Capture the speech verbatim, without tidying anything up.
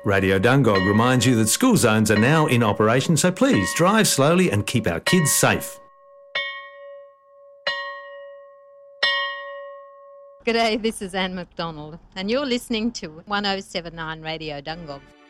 Radio Dungog reminds you that school zones are now in operation, so please drive slowly and keep our kids safe. G'day, this is Anne McDonald, and you're listening to one oh seven point nine Radio Dungog.